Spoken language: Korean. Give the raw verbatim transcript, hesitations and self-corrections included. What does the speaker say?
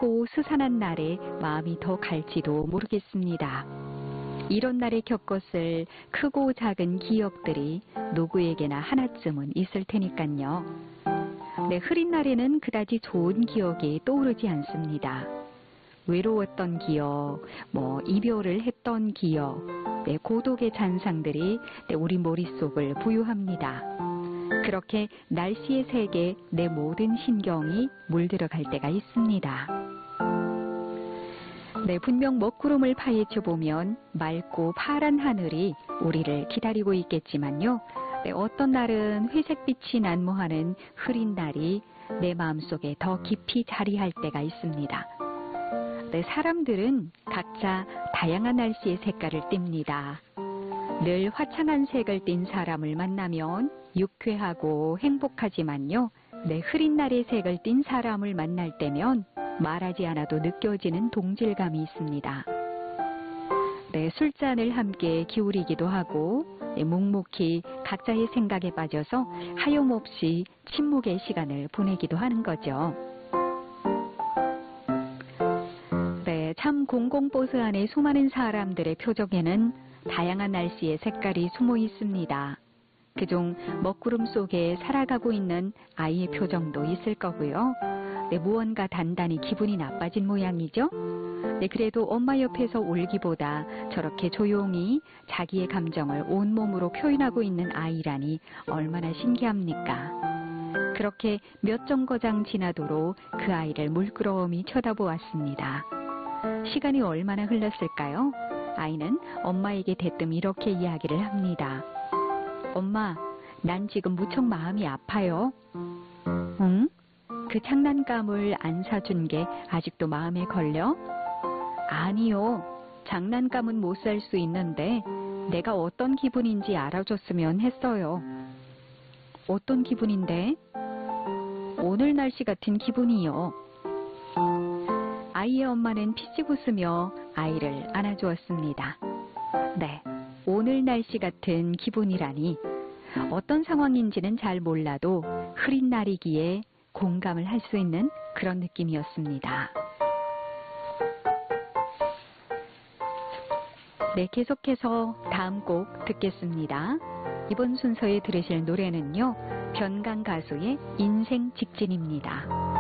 맑고 스산한 날에 마음이 더 갈지도 모르겠습니다. 이런 날에 겪었을 크고 작은 기억들이 누구에게나 하나쯤은 있을 테니까요. 네, 흐린 날에는 그다지 좋은 기억이 떠오르지 않습니다. 외로웠던 기억, 뭐 이별을 했던 기억, 네, 고독의 잔상들이 네, 우리 머릿속을 부유합니다. 그렇게 날씨의 세계에 내 모든 신경이 물들어갈 때가 있습니다. 네, 분명 먹구름을 파헤쳐 보면 맑고 파란 하늘이 우리를 기다리고 있겠지만요. 네, 어떤 날은 회색빛이 난무하는 흐린 날이 내 마음속에 더 깊이 자리할 때가 있습니다. 네, 사람들은 각자 다양한 날씨의 색깔을 띱니다. 늘 화창한 색을 띤 사람을 만나면 유쾌하고 행복하지만요. 네, 흐린 날의 색을 띤 사람을 만날 때면 말하지 않아도 느껴지는 동질감이 있습니다. 네, 술잔을 함께 기울이기도 하고 네, 묵묵히 각자의 생각에 빠져서 하염없이 침묵의 시간을 보내기도 하는 거죠. 네, 참 공공버스 안에 수많은 사람들의 표정에는 다양한 날씨의 색깔이 숨어 있습니다. 그중 먹구름 속에 살아가고 있는 아이의 표정도 있을 거고요. 네, 무언가 단단히 기분이 나빠진 모양이죠. 네, 그래도 엄마 옆에서 울기보다 저렇게 조용히 자기의 감정을 온몸으로 표현하고 있는 아이라니 얼마나 신기합니까? 그렇게 몇 정거장 지나도록 그 아이를 물끄러미 쳐다보았습니다. 시간이 얼마나 흘렀을까요? 아이는 엄마에게 대뜸 이렇게 이야기를 합니다. 엄마, 난 지금 무척 마음이 아파요. 응? 그 장난감을 안 사준 게 아직도 마음에 걸려? 아니요. 장난감은 못 살 수 있는데 내가 어떤 기분인지 알아줬으면 했어요. 어떤 기분인데? 오늘 날씨 같은 기분이요. 아이의 엄마는 피식 웃으며 아이를 안아주었습니다. 네, 오늘 날씨 같은 기분이라니 어떤 상황인지는 잘 몰라도 흐린 날이기에 공감을 할 수 있는 그런 느낌이었습니다. 네, 계속해서 다음 곡 듣겠습니다. 이번 순서에 들으실 노래는요, 변강 가수의 인생 직진입니다.